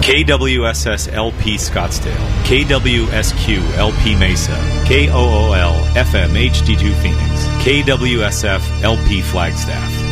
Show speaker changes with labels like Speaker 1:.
Speaker 1: KWSS LP Scottsdale, KWSQ LP Mesa, KOOL FM HD2 Phoenix, KWSF LP Flagstaff.